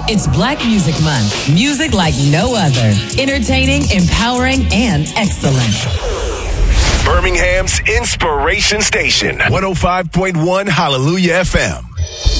It's Black Music Month. Music like no other. Entertaining, empowering, and excellent. Birmingham's Inspiration Station. 105.1 Hallelujah FM.